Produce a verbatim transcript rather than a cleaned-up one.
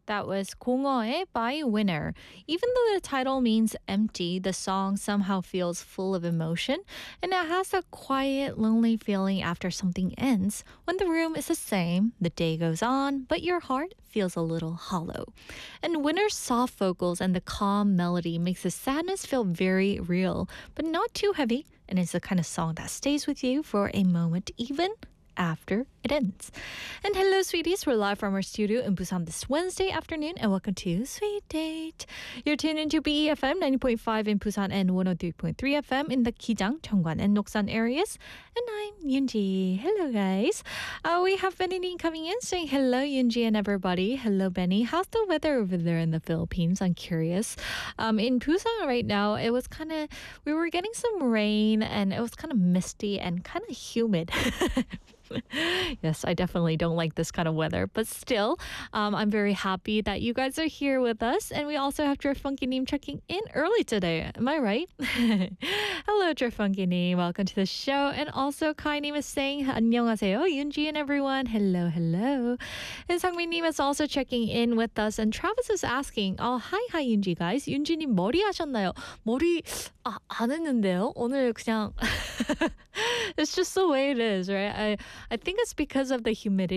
That was 공허의 by Winner. Even though the title means empty, the song somehow feels full of emotion, and it has a quiet, lonely feeling after something ends. When the room is the same, the day goes on, but your heart feels a little hollow. And Winner's soft vocals and the calm melody makes the sadness feel very real, but not too heavy, and it's the kind of song that stays with you for a moment, even after it ends. And hello, sweeties. We're live from our studio in Busan this Wednesday afternoon, and welcome to Sweet Date. You're tuned into B E F M ninety point five in Busan and one oh three point three F M in the Kijang, Cheongwan, and Noksan areas. And I'm Yoonji. Hello, guys. Uh, we have Benny coming in saying hello, Yoonji and everybody. Hello, Benny. How's the weather over there in the Philippines? I'm curious. Um, in Busan right now, it was kind of, we were getting some rain, and it was kind of misty and kind of humid. Yes, I definitely don't like this kind of weather, but still, um, I'm very happy that you guys are here with us, and we also have Funky님 checking in early today. Am I right? Hello, Funky님. Welcome to the show. And also, Kai님 is saying 안녕하세요, Yoonji and everyone. Hello, hello. And Sangmin님 is also checking in with us, and Travis is asking, oh, hi, hi, Yoonji guys. 윤지님 머리 하셨나요? 머리 아, 안 했는데요. 오늘 그냥 it's just the way it is, right? I I think it's because of the humidity.